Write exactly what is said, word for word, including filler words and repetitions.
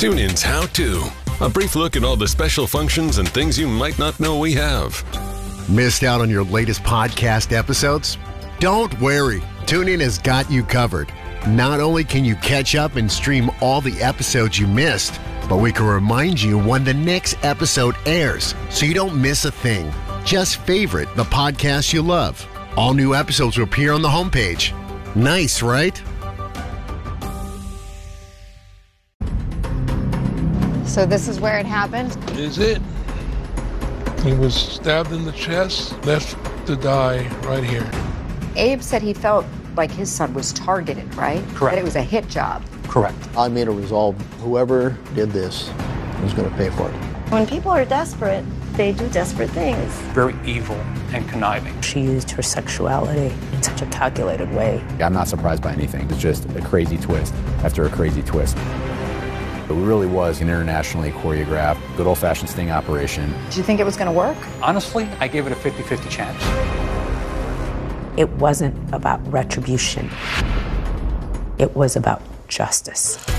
TuneIn's How To. A brief look at all the special functions and things you might not know we have. Missed out on your latest podcast episodes? Don't worry. TuneIn has got you covered. Not only can you catch up and stream all the episodes you missed, but we can remind you when the next episode airs so you don't miss a thing. Just favorite the podcast you love. All new episodes will appear on the homepage. Nice, right? So this is where it happened? Is it? He was stabbed in the chest, left to die right here. Abe said he felt like his son was targeted, right? Correct. That it was a hit job. Correct. I made a resolve. Whoever did this was going to pay for it. When people are desperate, they do desperate things. Very evil and conniving. She used her sexuality in such a calculated way. I'm not surprised by anything. It's just a crazy twist after a crazy twist. It really was an internationally choreographed, good old-fashioned sting operation. Did you think it was going to work? Honestly, I gave it a fifty-fifty chance. It wasn't about retribution. It was about justice.